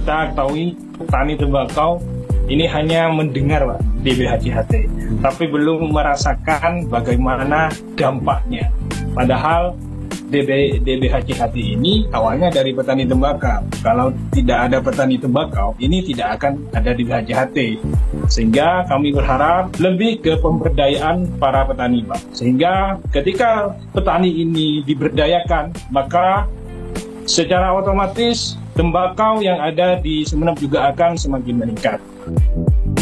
kita ketahui petani tembakau ini hanya mendengar Pak DBHJHT, tapi belum merasakan bagaimana dampaknya. Padahal DBHJHT ini awalnya dari petani tembakau. Kalau tidak ada petani tembakau, ini tidak akan ada DBHJHT. Sehingga kami berharap lebih ke pemberdayaan para petani Pak. Sehingga ketika petani ini diberdayakan, maka secara otomatis tembakau yang ada di Sumeneb juga akan semakin meningkat.